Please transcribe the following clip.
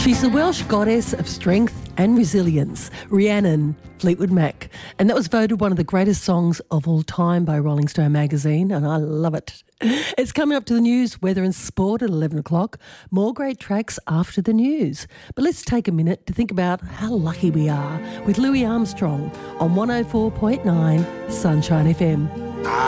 She's the Welsh goddess of strength and resilience, Rhiannon, Fleetwood Mac. And that was voted one of the greatest songs of all time by Rolling Stone magazine, and I love it. It's coming up to the news, weather and sport at 11 o'clock. More great tracks after the news. But let's take a minute to think about how lucky we are with Louis Armstrong on 104.9 Sunshine FM.